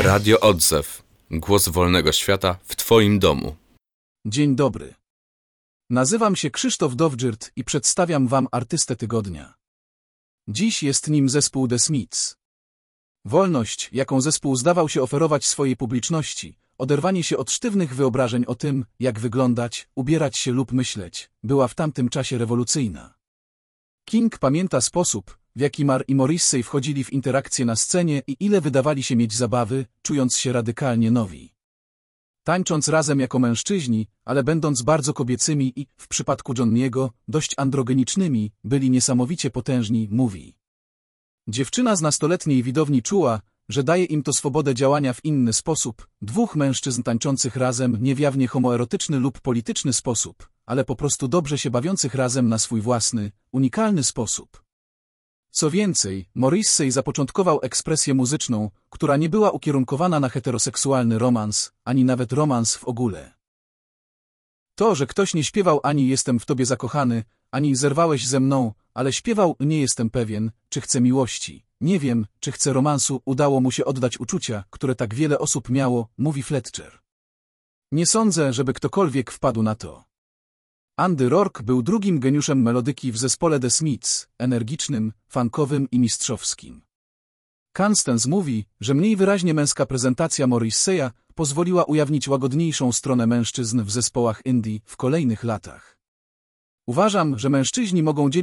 Radio Odzew. Głos wolnego świata w Twoim domu. Dzień dobry. Nazywam się Krzysztof Dowdżyrt i przedstawiam Wam artystę tygodnia. Dziś jest nim zespół The Smiths. Wolność, jaką zespół zdawał się oferować swojej publiczności, oderwanie się od sztywnych wyobrażeń o tym, jak wyglądać, ubierać się lub myśleć, była w tamtym czasie rewolucyjna. King pamięta sposób, w jaki Marr i Morrissey wchodzili w interakcję na scenie i ile wydawali się mieć zabawy, czując się radykalnie nowi. Tańcząc razem jako mężczyźni, ale będąc bardzo kobiecymi i, w przypadku Johnny'ego, dość androgenicznymi, byli niesamowicie potężni, mówi. Dziewczyna z nastoletniej widowni czuła, że daje im to swobodę działania w inny sposób, dwóch mężczyzn tańczących razem nie w jawnie homoerotyczny lub polityczny sposób, ale po prostu dobrze się bawiących razem na swój własny, unikalny sposób. Co więcej, Morrissey zapoczątkował ekspresję muzyczną, która nie była ukierunkowana na heteroseksualny romans, ani nawet romans w ogóle. To, że ktoś nie śpiewał ani jestem w tobie zakochany, ani zerwałeś ze mną, ale śpiewał nie jestem pewien, czy chcę miłości, nie wiem, czy chcę romansu, udało mu się oddać uczucia, które tak wiele osób miało, mówi Fletcher. Nie sądzę, żeby ktokolwiek wpadł na to. Andy Rourke był drugim geniuszem melodyki w zespole The Smiths, energicznym, funkowym i mistrzowskim. Constance mówi, że mniej wyraźnie męska prezentacja Morrisseya pozwoliła ujawnić łagodniejszą stronę mężczyzn w zespołach indie w kolejnych latach. Uważam, że mężczyźni mogą dzielić